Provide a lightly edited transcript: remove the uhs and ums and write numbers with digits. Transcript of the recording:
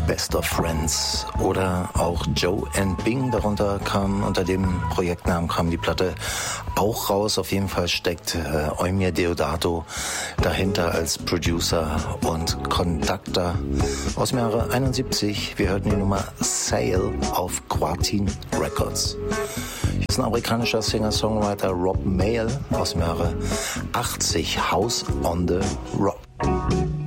Best of Friends oder auch Joe and Bing, darunter kam, unter dem Projektnamen kam die Platte auch raus. Auf jeden Fall steckt Eumir Deodato dahinter als Producer und Conductor aus dem Jahre 71. Wir hörten die Nummer Sail auf Quartin Records. Hier ist ein amerikanischer Singer-Songwriter Rob Mayall aus dem Jahre 80, House on the Rock.